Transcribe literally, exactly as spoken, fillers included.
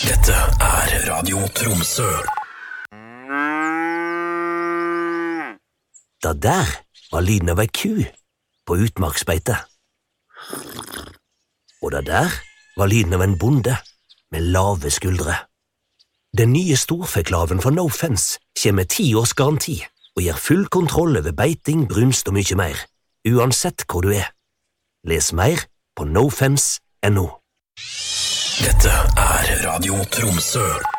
Dette er Radio Tromsø. Da der var lyden av ei ku på utmarksbeite. Og da der var lyden av en bonde med lave skuldre. Den nye storfeklaven fra No Fence kommer med ti års garanti og gir full kontroll over beiting, brunst og mye mer, uansett hvor du er. Les mer på nofence punktum no. Dette er Radio Tromsø.